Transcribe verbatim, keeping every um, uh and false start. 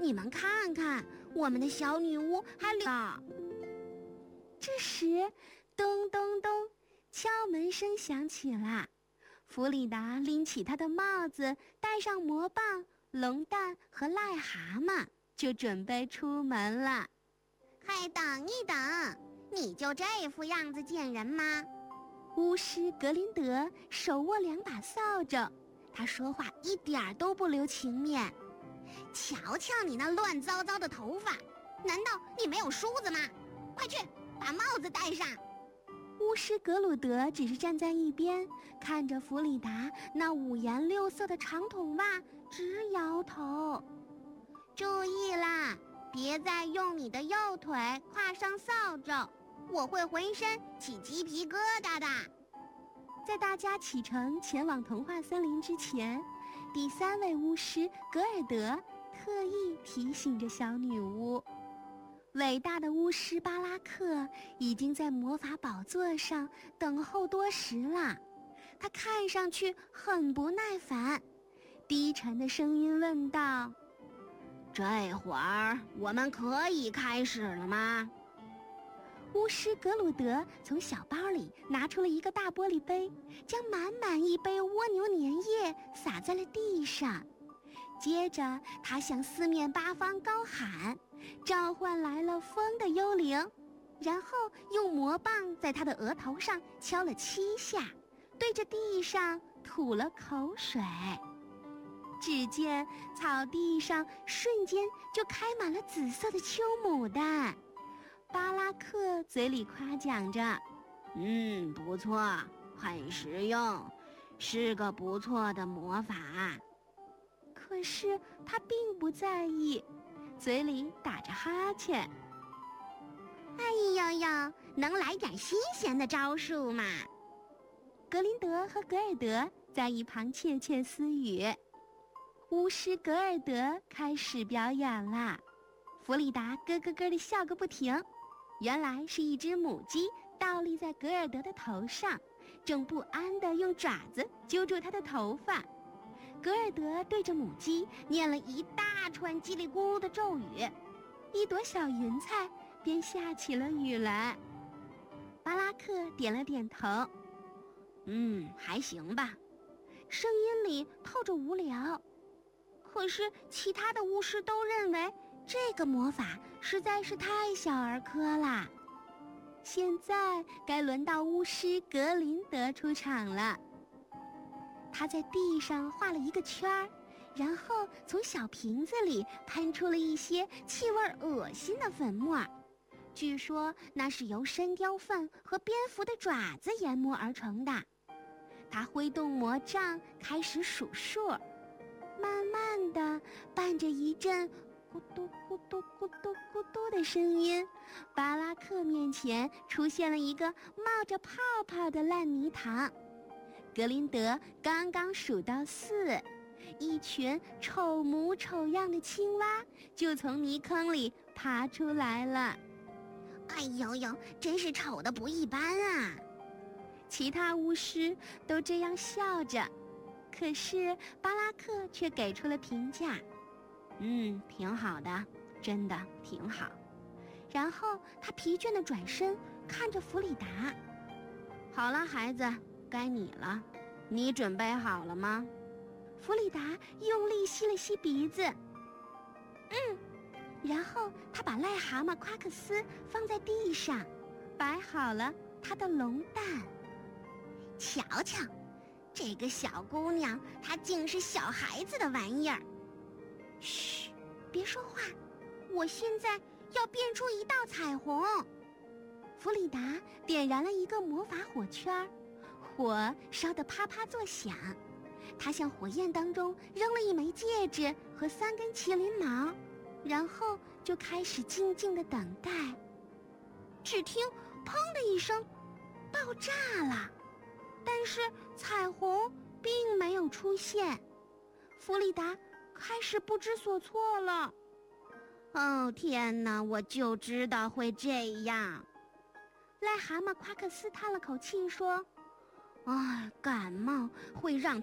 你们看看，我们的小女巫还留…… 这时，咚咚咚，敲门声响起了。弗里达拎起她的帽子，戴上魔棒、龙蛋和癞蛤蟆，就准备出门了。 嘿，等一等，你就这副样子见人吗？ 巫师格林德手握两把扫帚，他说话一点都不留情面。 瞧瞧你那乱糟糟的头发，难道你没有梳子吗？快去把帽子戴上。 巫师格鲁德只是站在一边，看着弗里达那五颜六色的长筒袜，直摇头。 注意啦，别再用你的右腿跨上扫帚，我会浑身起鸡皮疙瘩的。 在大家启程前往童话森林之前，第三位巫师格尔德特意提醒着小女巫，伟大的巫师巴拉克已经在魔法宝座上等候多时了。他看上去很不耐烦，低沉的声音问道： 这会儿我们可以开始了吗？ 巫师格鲁德从小包里拿出了一个大玻璃杯，将满满一杯蜗牛粘液洒在了地上。接着他向四面八方高喊，召唤来了风的幽灵，然后用魔棒在他的额头上敲了七下，对着地上吐了口水。只见草地上瞬间就开满了紫色的秋牡丹。巴拉克嘴里夸奖着： 嗯，不错，很实用，是个不错的魔法。 可是他并不在意，嘴里打着哈欠。 哎呦呦，能来点新鲜的招数吗？ 格林德和格尔德在一旁窃窃私语。巫师格尔德开始表演了，弗里达咯咯咯地笑个不停。原来是一只母鸡倒立在格尔德的头上，正不安地用爪子揪住他的头发。格尔德对着母鸡念了一大串叽里咕噜的咒语，一朵小云彩便下起了雨来。巴拉克点了点头， 嗯，还行吧。 声音里透着无聊。可是其他的巫师都认为这个魔法实在是太小儿科啦。现在该轮到巫师格林德出场了。他在地上画了一个圈儿，然后从小瓶子里喷出了一些气味恶心的粉末，据说那是由山雕粪和蝙蝠的爪子研磨而成的。他挥动魔杖开始数数，慢慢地伴着一阵咕嘟咕嘟咕嘟咕嘟的声音，巴拉克面前出现了一个冒着泡泡的烂泥塘。格林德刚刚数到四，一群丑模丑样的青蛙就从泥坑里爬出来了。 哎呦呦，真是丑得不一般啊！ 其他巫师都这样笑着，可是巴拉克却给出了评价： 嗯，挺好的，真的挺好。 然后他疲倦地转身看着弗里达： 好了，孩子，该你了，你准备好了吗？ 弗里达用力吸了吸鼻子，嗯，然后他把癞蛤蟆夸克斯放在地上，摆好了他的龙蛋。 瞧瞧，这个小姑娘，她竟是小孩子的玩意儿。 嘘，别说话，我现在要变出一道彩虹。弗里达点燃了一个魔法火圈，火烧得啪啪作响。他向火焰当中扔了一枚戒指和三根麒麟毛，然后就开始静静地等待。只听砰的一声，爆炸了，但是彩虹并没有出现。弗里达开始不知所措了。 哦，天哪，我就知道会这样。 癞蛤蟆夸克斯叹了口气说： 哎，感冒会让